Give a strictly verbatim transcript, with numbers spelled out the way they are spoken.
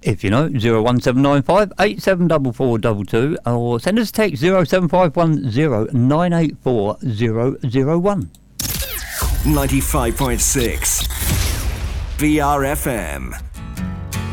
If you know, zero one seven nine five eight seven four four two two, or send us a text zero seven five one zero nine eight four zero zero one. ninety-five point six B R F M.